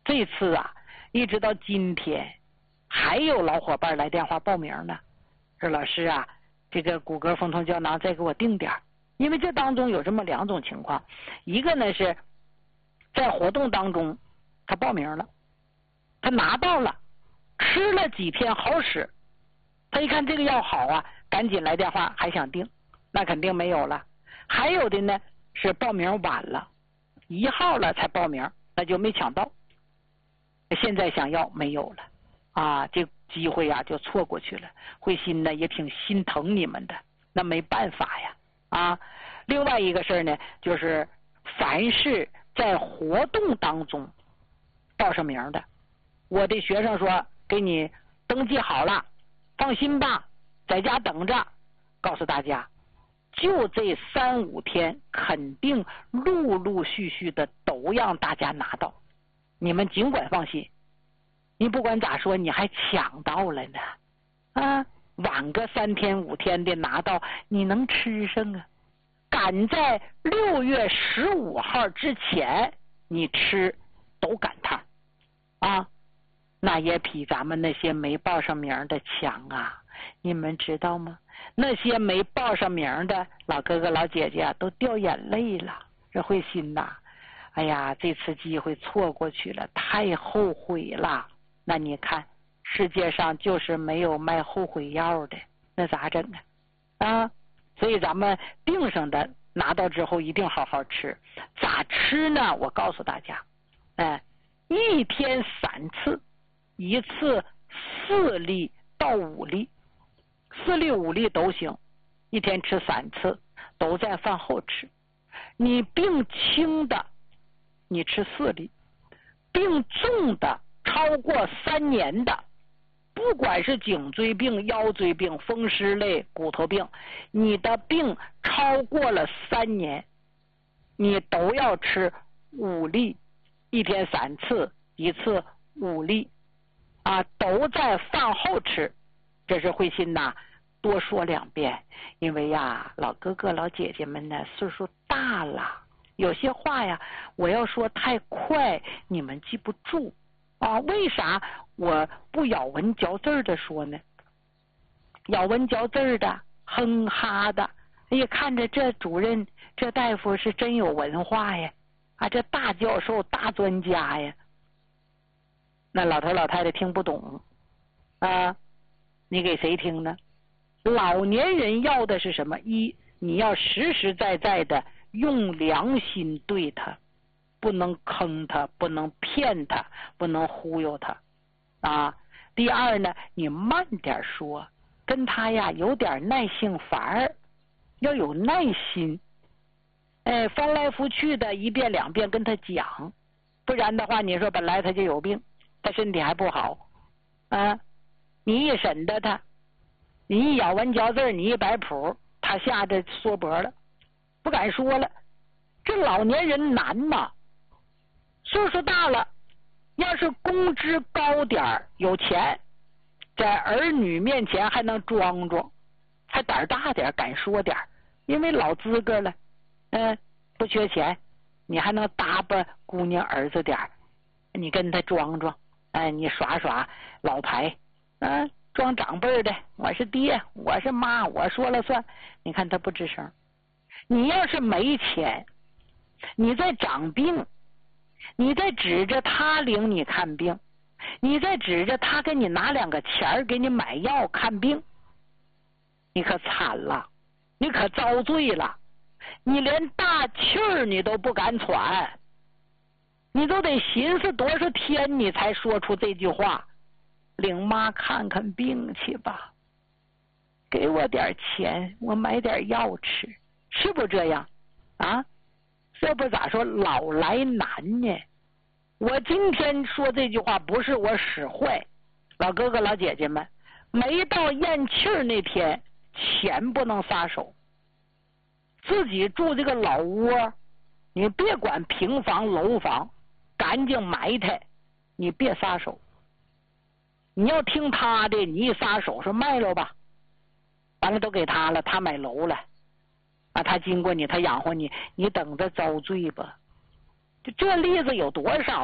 这次啊，一直到今天，还有老伙伴来电话报名呢，说老师啊，这个骨骼缝通胶囊再给我定点，因为这当中有这么2种情况，一个呢是在活动当中他报名了，他拿到了，吃了几天好使，他一看这个药好啊，赶紧来电话还想定，那肯定没有了。还有的呢是报名晚了，1号了才报名，那就没抢到，现在想要没有了啊，这机会啊就错过去了。慧心呢也挺心疼你们的，那没办法呀啊。另外一个事呢，就是凡是在活动当中报上名的，我的学生说给你登记好了，放心吧，在家等着。告诉大家，就这3、5天，肯定陆陆续续的都让大家拿到，你们尽管放心。你不管咋说，你还抢到了呢，啊，晚个3天5天的拿到，你能吃上啊？赶在6月15号之前，你吃都赶趟啊，那也比咱们那些没报上名的强啊！你们知道吗？那些没报上名的老哥哥老姐姐啊，都掉眼泪了。这慧心呐，哎呀，这次机会错过去了，太后悔了。那你看，世界上就是没有卖后悔药的，那咋整啊？啊，所以咱们定上的拿到之后一定好好吃。咋吃呢？我告诉大家，1天3次，一次4粒到5粒，4粒5粒都行，1天吃3次，都在饭后吃。你病轻的，你吃4粒；病重的，超过3年的，不管是颈椎病、腰椎病、风湿类、骨头病，你的病超过了3年，你都要吃5粒，1天3次，一次5粒，啊，都在饭后吃。这是慧心呐，多说2遍，因为呀，老哥哥老姐姐们呢岁数大了，有些话呀，我要说太快，你们记不住啊。为啥我不咬文嚼字的说呢？咬文嚼字的，哼哈的，哎呀，看着这主任这大夫是真有文化呀，啊，这大教授大专家呀。那老头老太太听不懂啊，你给谁听呢？老年人要的是什么？一，你要实实在在的用良心对他，不能坑他，不能骗他，不能忽悠他啊。第二呢，你慢点说，跟他呀有点耐性法儿，要有耐心，翻来覆去的1遍2遍跟他讲，不然的话，你说本来他就有病，他身体还不好啊，你一审的他，你一咬文嚼字，你一摆谱，他吓得缩脖了，不敢说了。这老年人难嘛，岁数大了，要是工资高点有钱，在儿女面前还能装装，还胆大点，敢说点，因为老资格了，不缺钱，你还能搭把姑娘儿子点，你跟他装装，你耍耍老牌，装长辈的，我是爹，我是妈，我说了算。你看他不吱声。你要是没钱，你在长病，你在指着他领你看病，你在指着他给你拿2个钱给你买药看病，你可惨了，你可遭罪了，你连大气儿你都不敢喘，你都得寻思多少天你才说出这句话，领妈看看病去吧，给我点钱，我买点药吃，是不这样啊？这不咋说老来难呢？我今天说这句话不是我使坏，老哥哥老姐姐们，没到咽气儿那天，钱不能撒手。自己住这个老窝，你别管平房楼房，干净埋汰，你别撒手。你要听他的，你一撒手说卖了吧，完了都给他了，他买楼了啊，他经过你，他养活你，你等着遭罪吧。这例子有多少